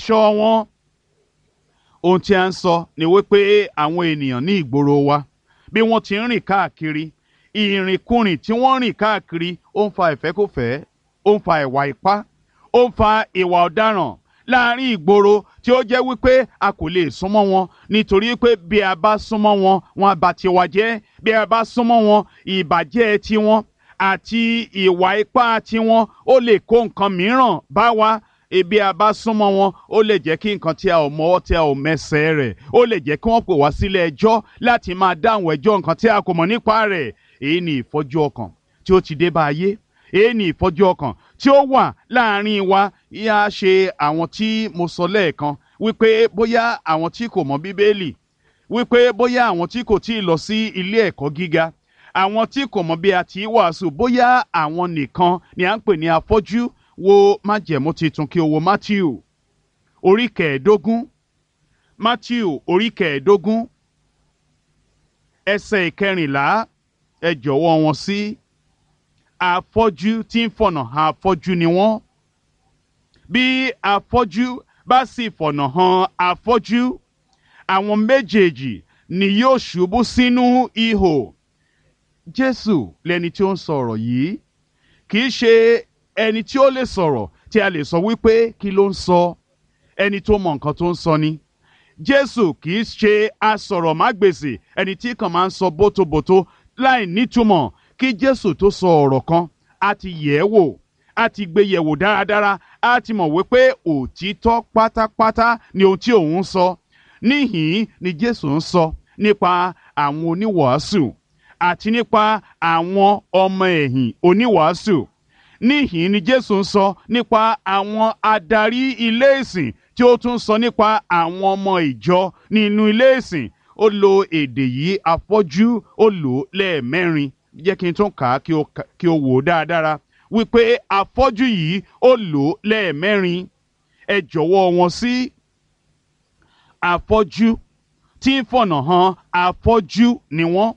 aṣọ wọn. Ohun tí a ń sọ ni wípé àwọn ènìyàn ní ìgboro wa bí wọ́n ti ń rìn káàkiri, ìrìnkúrìn tí wọ́n rìn káàkiri ó ń fa ìfẹ́kúfẹ̀ẹ́, ó ń fa ìwà ipá, ó ń fa ìwà ọ̀daràn láàrin ìgboro tí ó jẹ́ wípé a kò lè súnmọ́ wọn nítorí pé bí a bá súnmọ́ wọn, wọn á bà tiwa jẹ́. Bí a bá súnmọ́ wọn, ìbàjẹ́ tiwọn àti ìwà ipá tiwọn ó lè kó nǹkan mìíràn bá wa. Bí a bá súnmọ́ wọn, ó lè jẹ́ kí nǹkan tí a ò mọwọ́ tí a ò mẹsẹ̀ rẹ̀, ó lè jẹ́ kí wọ́n pè wá sílé ẹjọ́ láti máa dáhùn ẹjọ́ nǹkan tí a kò mọ̀ nípa rẹ̀. Èyí ni ìfọ́jú ọkàn tí ó ti dé bá ayé. Èyí ni ìfọ́jú ọkàn tí ó wà láàrin wa. Yá ṣe àwọn tí mo sọ lẹ́ẹ̀kan wípé bóyá àwọn tí kò mọ̀ Bíbélì, wípé bóyá àwọn tí kò tíì lọ sí ilé ẹ̀kọ́ gíga, àwọn tí kò mọ̀ bí a ti wàásù, bóyá àwọn nìkan ni à ń pè ní afọ́jú. Wo májẹ̀mú titun kí o wo Mátíù orí kẹẹ̀ẹ́dógún, Mátíù orí kẹẹ̀ẹ́dógún ẹsẹ̀ ìkẹrìnlá. Ẹ jọ̀wọ́ wọn sí. Afọ́jú tí ń fọ̀nà hàn afọ́jú ni wọ́n. Bí afọ́jú bá sì fọ̀nà hàn afọ́jú, àwọn méjèèjì ni yóò ṣubú sínú ihò. Jésù lẹni tí ó ń sọ̀rọ̀ yìí, kì í ṣe ẹni tí ó lè sọ̀rọ̀ tí a lè sọ wípé kí ló ń sọ. Ẹni tó mọ nǹkan tó ń sọ ni. Jésù kì í ṣe asọ̀rọ̀mágbèsì, ẹni tí kàn máa ń sọ bótobòto láì nítumọ̀. Kí Jésù tó sọ ọ̀rọ̀ kan, a ti yẹ̀ ẹ́ wò, a ti gbé yẹ̀ wò dáradára, a ti mọ̀ wípé òtítọ́ pátápátá ni ohun tí òun ń sọ. Níhìn-ín ni Jésù ń sọ nípa àwọn oníwàásù àti nípa àwọn ọmọ ẹ̀yìn oníwàásù. Níhìn-ín ni Jésù ń sọ nípa àwọn adarí ilé ìsìn, tí ó tún sọ nípa àwọn ọmọ ìjọ nínú ilé ìsìn. Ó lo èdè yìí afọ́jú, ó lò ó lẹ́ẹ̀mẹ́rin. Jẹ́ kí n tún kà á kí o wò ó dáradára. Wípé afọ́jú yìí ó lò ó lẹ́ẹ̀mẹ́rin. Ẹ jọ̀wọ́ wọn sí. Afọ́jú tí ń fọ̀nà hàn afọ́jú ni wọ́n.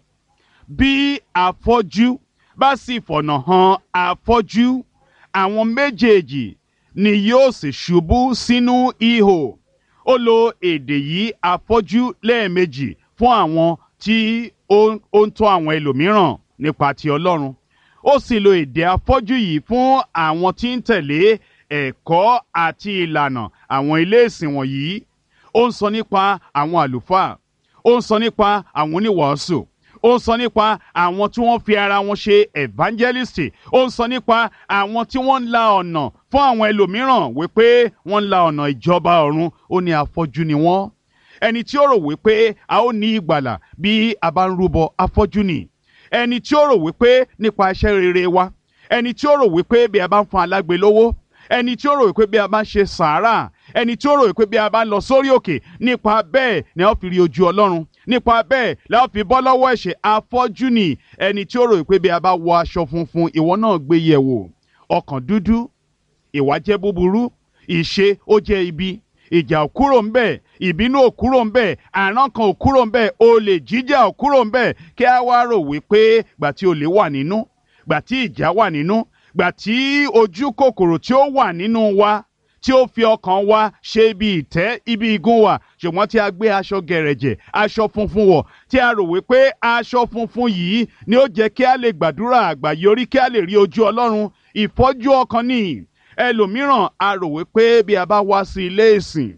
Bí afọ́jú bá sì fọ̀nà hàn afọ́jú, àwọn méjèèjì ni yóò sì ṣubú sínú ihò. Ó lo èdè yìí afọ́jú lẹ́ẹ̀mejì fún àwọn tí ó ń tọ́ àwọn ẹlòmíràn nípa ti Ọlọ́run. Ó sì lo èdè afọ́jú yìí fún àwọn tí ń tẹ̀lé ẹ̀kọ́ àti ìlànà àwọn ilé ìsìn wọ̀nyí. Ó ń sọ nípa àwọn àlùfáà, ó ń sọ nípa àwọn oníwàásù, ó ń sọ nípa àwọn tí wọ́n fi ara wọn ṣe evangelist, ó ń sọ nípa àwọn tí wọ́n ń la ọ̀nà fún àwọn ẹlòmíràn wípé wọ́n ń la ọ̀nà ìjọba ọ̀run. Ó ní afọ́jú ni wọ́n. Ẹni tí ó rò wípé a ó ní ìgbàlà bí a bá ń rúbọ, afọ́jú ni. Ẹni tí ó rò wípé nípa iṣẹ́ rere wa, ẹni tí ó rò wípé bí a bá ń fún alágbe lówó, ẹni tí ó rò wípé bí a bá ń ṣe sàárà, ẹni tí ó rò wípé bí a bá ń lọ sórí òkè, nípa bẹ́ẹ̀ ni a ó fi rí ojú Ọlọ́run, nípa bẹ́ẹ̀ la ó fi bọ́ lọ́wọ́ ẹ̀ṣẹ̀. Afọ́jú ni ẹni tí ó rò wípé bí a bá wọ aṣọ funfun, ìwọ náà gbé yẹ̀ wò, ọkàn dúdú, ìwà jẹ́ búburú, ìṣe ó jẹ́ ibi, ìjà ò kúrò ń bẹ̀, ìbínú ò kúrò ń bẹ̀, àrán kan ò kúrò ń bẹ̀, olè jíjà ò kúrò ń bẹ̀. Kí a wá rò wípé gbà tí olè wà nínú, gbà tí ìjà wà nínú, gbà tí ojú kòkòrò tí ó wà nínú wa, tí ó fi ọkàn wa ṣe ibi ìtẹ́, ibi igun wa, ṣùgbọ́n tí a gbé aṣọ gẹ̀rẹ̀jẹ̀, aṣọ funfun wọ̀, tí a rò wípé aṣọ funfun yìí ni ó jẹ́ kí a lè gbàdúrà àgbáyọrí, kí a lè rí ojú Ọlọ́run. Ìfọ́jú ọkàn ni. Ẹlòmíràn a rò wípé bí a bá wá sí ilé ìsìn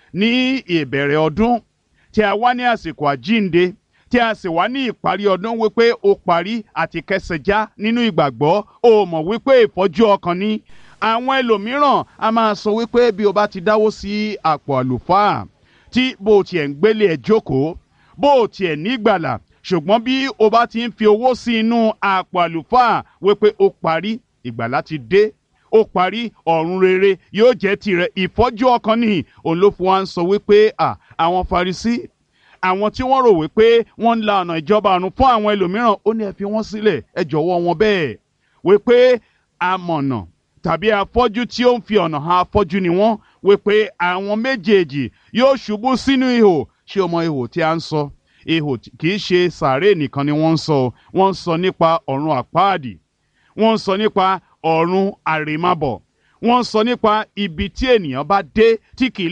ní ìbẹ̀rẹ̀ ọdún, tí a wá ní àsìkò àjínde, tí a sì wá ní ìparí ọdún wípé ó parí àti kẹsẹ̀já nínú ìgbàgbọ́, ó mọ̀ wípé ìfọ́jú ọkàn ni. Àwọn ẹlòmíràn a máa sọ wípé bí o bá ti dáwó sí àpò àlùfáà, tí bó tiẹ̀ ń gbélé ẹ̀ jókòó, bó tiẹ̀ nígbàlà, ṣùgbọ́n bí o bá ti ń fi owó sí inú àpò àlùfáà wípé ó parí, ìgbàlà ti dé, ó parí, ọ̀run rere yóò jẹ́ tirẹ̀. Ìfọ́jú ọkàn ni. Òun ló fún wa ń sọ wípé àwọn Farisí, àwọn tí wọ́n rò wípé wọ́n ń la ọ̀nà ìjọba ọ̀run fún àwọn ẹlòmíràn, ó ní ẹ fi wọ́n sílẹ̀, ẹ jọ̀wọ́ wọn bẹ́ẹ̀. Wípé amọ̀nà tàbí afọ́jú tí ó ń fi ọ̀nà hàn afọ́jú ni wọ́n. Wípé àwọn méjèèjì yóò ṣubú sínú ihò. Ṣé o mọ ihò tí a ń sọ? Ihò kì í ṣe sàárè nìkan ni wọ́n ń sọ. Wọ́n ń sọ nípa ọ̀run àpáàdì, wọ́n ń sọ nípa ọ̀run àrèmábọ̀, wọ́n ń sọ nípa ibi tí ènìyàn bá dé tí kì í